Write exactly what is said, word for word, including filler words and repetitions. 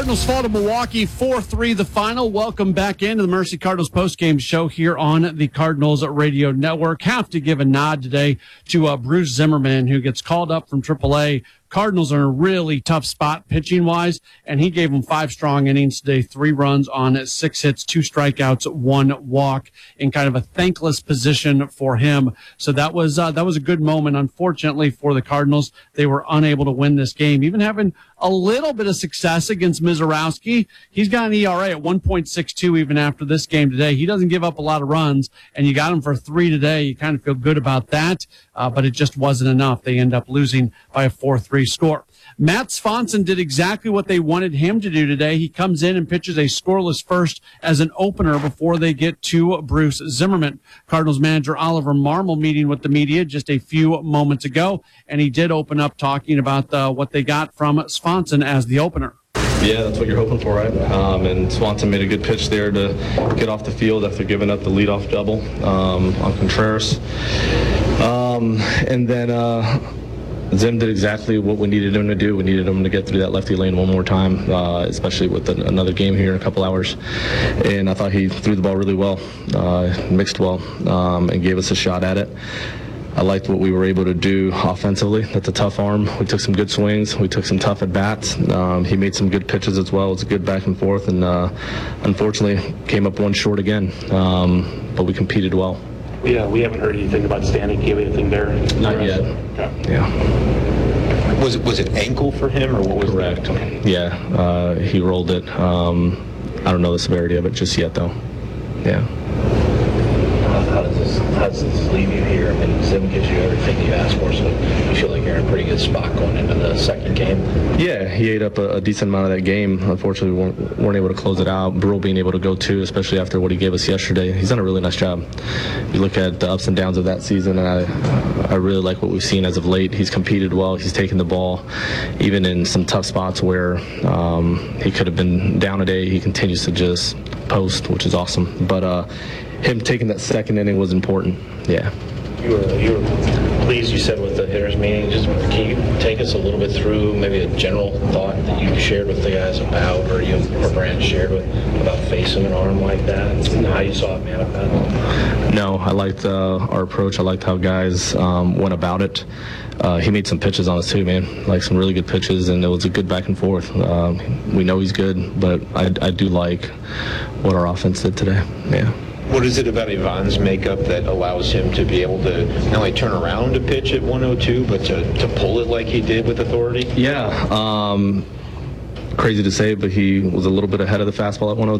Cardinals fall to Milwaukee four three the final. Welcome back into the Mercy Cardinals postgame show here on the Cardinals Radio Network. Have to give a nod today to uh, Bruce Zimmerman, who gets called up from triple A. Cardinals are in a really tough spot pitching-wise, and he gave them five strong innings today, three runs on six hits, two strikeouts, one walk, in kind of a thankless position for him. So that was uh, that was a good moment. Unfortunately for the Cardinals, they were unable to win this game, even having a little bit of success against Mizorowski. He's got an E R A at one point six two even after this game today. He doesn't give up a lot of runs, and you got him for three today. You kind of feel good about that, uh, but it just wasn't enough. They end up losing by a four three score. Matt Swanson did exactly what they wanted him to do today. He comes in and pitches a scoreless first as an opener before they get to Bruce Zimmerman. Cardinals manager Oliver Marmol meeting with the media just a few moments ago, and he did open up talking about uh, what they got from Swanson as the opener. Yeah, that's what you're hoping for, right? Um, and Swanson made a good pitch there to get off the field after giving up the leadoff double um, on Contreras. Um, and then uh, Zim did exactly what we needed him to do. We needed him to get through that lefty lane one more time, uh, especially with an, another game here in a couple hours. And I thought he threw the ball really well, uh, mixed well, um, and gave us a shot at it. I liked what we were able to do offensively. That's a tough arm. We took some good swings. We took some tough at-bats. Um, he made some good pitches as well. It was a good back and forth, and uh, unfortunately came up one short again, um, but we competed well. Yeah, we haven't heard anything about Stanek. Do you have anything there? Not yet. Okay. Yeah. Was it was it ankle for him, or what was Correct. that? Okay. Yeah, uh, he rolled it. Um, I don't know the severity of it just yet, though. Yeah. How does this how does this leave you here? I mean, Zim gives you everything you asked for, so you feel like you're in a pretty good spot going into the second game. Yeah, he ate up a, a decent amount of that game. Unfortunately, we weren't, weren't able to close it out. Burrell being able to go too, especially after what he gave us yesterday. He's done a really nice job. You look at the ups and downs of that season, and I, I really like what we've seen as of late. He's competed well. He's taken the ball, even in some tough spots where um, he could have been down a day. He continues to just post, which is awesome. But uh, him taking that second inning was important. Yeah. You were you were pleased, you said, with the hitters meeting. Just can you take us a little bit through maybe a general thought that you shared with the guys about, or you or Brand shared with about facing an arm like that, and how you saw it manifest? No, I liked uh, our approach. I liked how guys um, went about it. Uh, he made some pitches on us too, man. Like some really good pitches, and it was a good back and forth. Um, we know he's good, but I, I do like what our offense did today. Yeah. What is it about Ivan's makeup that allows him to be able to not only turn around a pitch at one oh two, but to, to pull it like he did with authority? Yeah. Um, crazy to say, but he was a little bit ahead of the fastball at one oh two.